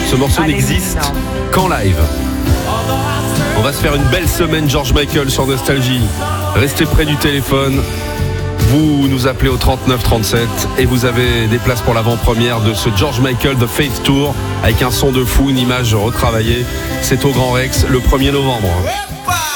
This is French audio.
Ce morceau n'existe qu'en live. On va se faire une belle semaine George Michael sur Nostalgie. Restez près du téléphone. Vous nous appelez au 39 37 et vous avez des places pour l'avant-première de ce George Michael The Faith Tour avec un son de fou, une image retravaillée. C'est au Grand Rex le 1er novembre.